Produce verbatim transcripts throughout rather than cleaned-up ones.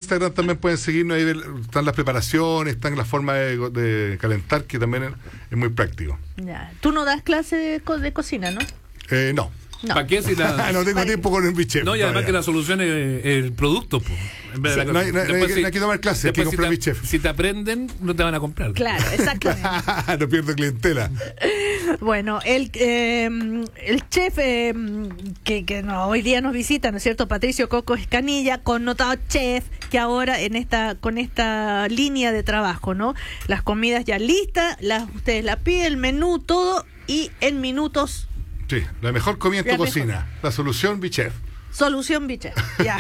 Instagram también pueden seguirnos, ahí están las preparaciones, están las formas de, de calentar, que también es, es muy práctico. Ya. Tú no das clase de, co- de cocina, ¿no? Eh, no. No. ¿Para qué si la... no tengo tiempo con el bichef. No, y además no, que la solución es el producto, po, en vez de Sí, la no hay- no hay- Después, no hay- si- no hay que tomar clase, hay que después, comprar si te, bichef. si te aprenden, no te van a comprar. Claro, exactamente. no pierdo clientela. Bueno, el eh, el chef eh, que, que no, hoy día nos visita, ¿no es cierto? Patricio Coco Escanilla, connotado chef, que ahora en esta con esta línea de trabajo, ¿no? Las comidas ya listas, las ustedes la piden, el menú, todo, y en minutos, Sí, la mejor comida en tu La cocina. mejor. La solución bichef. solución biche. Ya.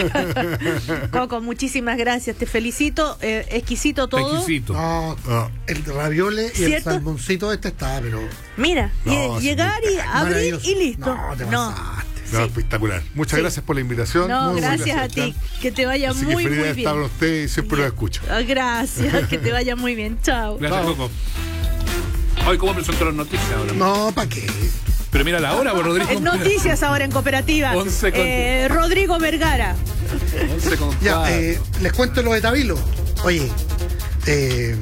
Coco, muchísimas gracias, te felicito, eh, exquisito todo. Exquisito. No, No. el raviole y el ¿Cierto? salmoncito este está, pero... Mira, No, lle- sí, llegar y abrir maravilloso. y listo. No, te No. pasaste. No, Sí. espectacular. Muchas Sí. gracias por la invitación. No, Muy gracias a buenas, ti. Que te vaya Así muy, que feliz muy de bien. estar con usted y siempre lo Bien. escucho. Ah, gracias, que te vaya muy bien. Chao. Gracias, Chao. Coco. Hoy, ¿cómo presentó las noticias ahora? No, ¿para qué? Pero mira la hora, vos, Rodrigo. En noticias ahora en Cooperativa. Once con- Eh, Rodrigo Vergara. once con Ya, cuatro. eh, les cuento lo de Tabilo. Oye, eh,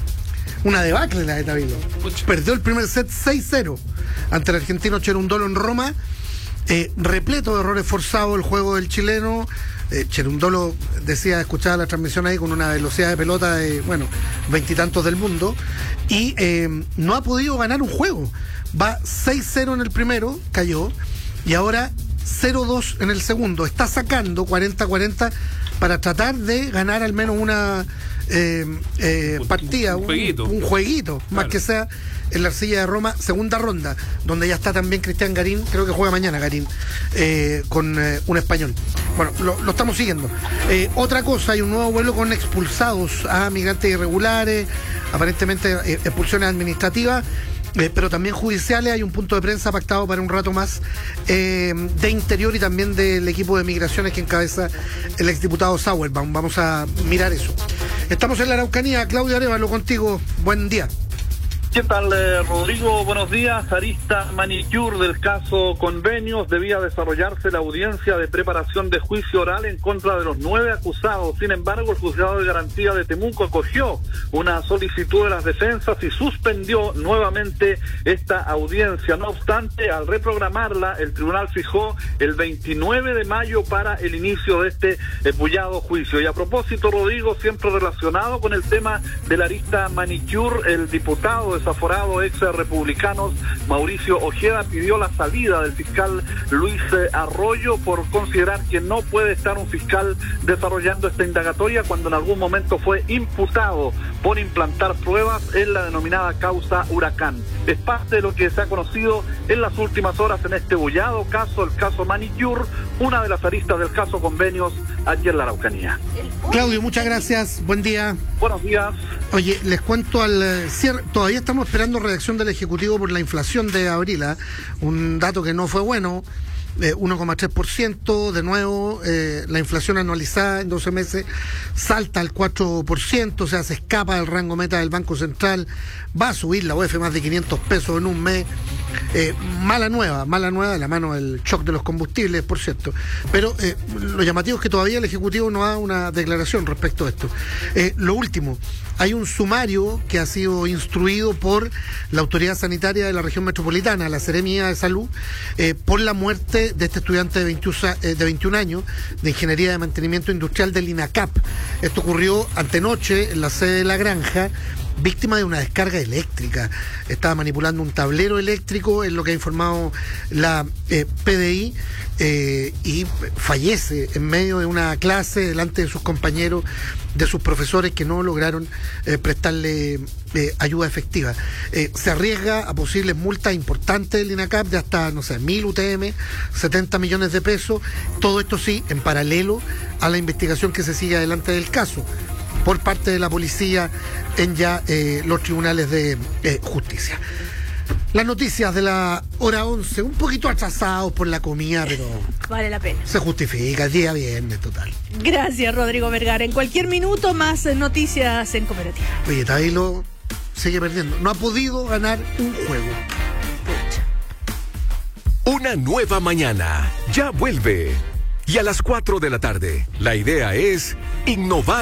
una debacle la de Tabilo. Pucha. Perdió el primer set seis cero ante el argentino Cherundolo en Roma. Eh, repleto de errores forzados el juego del chileno. Eh, Cherundolo decía, escuchaba la transmisión ahí con una velocidad de pelota de, bueno, veintitantos del mundo. Y eh, no ha podido ganar un juego. Va seis cero en el primero, cayó. Y ahora cero dos en el segundo. Está sacando cuarenta cuarenta para tratar de ganar al menos una eh, eh, Un- partida, un jueguito. un, un jueguito, más Claro. que sea en la arcilla de Roma, segunda ronda, donde ya está también Cristian Garín, creo que juega mañana Garín, eh, con eh, un español. Bueno, lo, lo estamos siguiendo. Eh, otra cosa, hay un nuevo vuelo con expulsados a migrantes irregulares, aparentemente eh, expulsiones administrativas. Eh, pero también judiciales. Hay un punto de prensa pactado para un rato más eh, de Interior y también del equipo de migraciones que encabeza el exdiputado Sauerbaum. Vamos a mirar eso. Estamos en la Araucanía. Claudia Arevalo contigo. Buen día. ¿Qué tal, eh, Rodrigo? Buenos días. Arista Manicure del caso Convenios. Debía desarrollarse la audiencia de preparación de juicio oral en contra de los nueve acusados. Sin embargo, el juzgado de garantía de Temuco acogió una solicitud de las defensas y suspendió nuevamente esta audiencia. No obstante, al reprogramarla, el tribunal fijó el veintinueve de mayo para el inicio de este eh, bullado juicio. Y a propósito, Rodrigo, siempre relacionado con el tema de la Arista Manicure, el diputado de desaforado ex republicanos Mauricio Ojeda pidió la salida del fiscal Luis eh, Arroyo por considerar que no puede estar un fiscal desarrollando esta indagatoria cuando en algún momento fue imputado por implantar pruebas en la denominada causa Huracán. Es parte de lo que se ha conocido en las últimas horas en este bullado caso, el caso Manicure, una de las aristas del caso Convenios aquí en la Araucanía. Claudio, muchas gracias. Buen día. Buenos días. Oye, les cuento al eh, cierre. Todavía estamos esperando reacción del Ejecutivo por la inflación de abril. ¿eh? Un dato que no fue bueno. Eh, uno coma tres por ciento, de nuevo, eh, la inflación anualizada en doce meses salta al cuatro por ciento, o sea, se escapa del rango meta del Banco Central, va a subir la U E F más de quinientos pesos en un mes. Eh, mala nueva, mala nueva de la mano del shock de los combustibles, por cierto. Pero eh, lo llamativo es que todavía el Ejecutivo no da una declaración respecto a esto. Eh, lo último, hay un sumario que ha sido instruido por la Autoridad Sanitaria de la Región Metropolitana, la Seremía de Salud, eh, por la muerte de este estudiante de veintiún, eh, de veintiún años de Ingeniería de Mantenimiento Industrial del INACAP. Esto ocurrió antenoche en la sede de La Granja, víctima de una descarga eléctrica. Estaba manipulando un tablero eléctrico, es lo que ha informado la eh, P D I, eh, y fallece en medio de una clase delante de sus compañeros, de sus profesores que no lograron eh, prestarle eh, ayuda efectiva. Eh, se arriesga a posibles multas importantes del INACAP de hasta, no sé, mil U T M, setenta millones de pesos. Todo esto sí, en paralelo a la investigación que se sigue adelante del caso por parte de la policía en ya eh, los tribunales de eh, justicia. Las noticias de la hora once, un poquito atrasados por la comida, pero Vale la pena. se justifica, el día viernes total. Gracias, Rodrigo Vergara. En cualquier minuto más eh, noticias en Cooperativa. Oye, Tabilo sigue perdiendo, no ha podido ganar un juego. Una nueva mañana ya vuelve. Y a las cuatro de la tarde, la idea es innovar.